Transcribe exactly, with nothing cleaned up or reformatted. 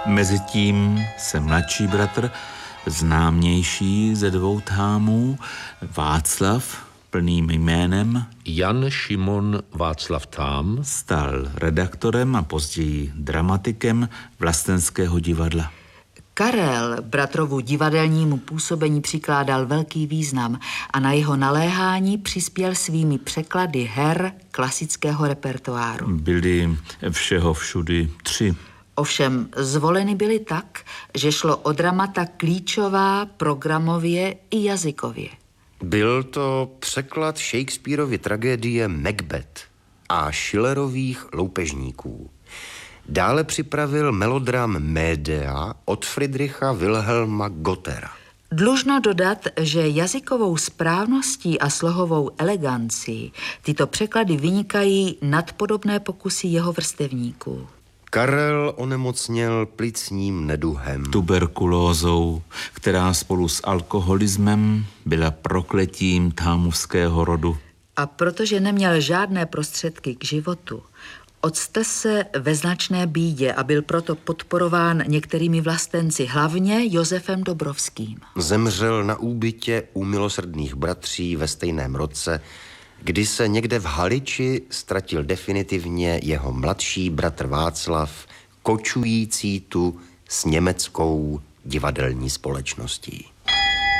Mezitím se mladší bratr, známější ze dvou támů, Václav, plným jménem Jan Šimon Václav Tám, stal redaktorem a později dramatikem Vlastenského divadla. Karel bratrovu divadelnímu působení přikládal velký význam a na jeho naléhání přispěl svými překlady her klasického repertoáru. Byli všeho všudy tři. Ovšem zvoleny byly tak, že šlo o dramata klíčová programově i jazykově. Byl to překlad Shakespearovy tragédie Macbeth a Schillerových Loupežníků. Dále připravil melodram Médea od Friedricha Wilhelma Gottera. Dlužno dodat, že jazykovou správností a slohovou elegancí tyto překlady vynikají nad podobné pokusy jeho vrstevníků. Karel onemocněl plicním neduhem. Tuberkulózou, která spolu s alkoholismem byla prokletím támovského rodu. A protože neměl žádné prostředky k životu, octl se ve značné bídě a byl proto podporován některými vlastenci, hlavně Josefem Dobrovským. Zemřel na úbytě u milosrdných bratří ve stejném roce, kdy se někde v Haliči ztratil definitivně jeho mladší bratr Václav, kočující tu s německou divadelní společností.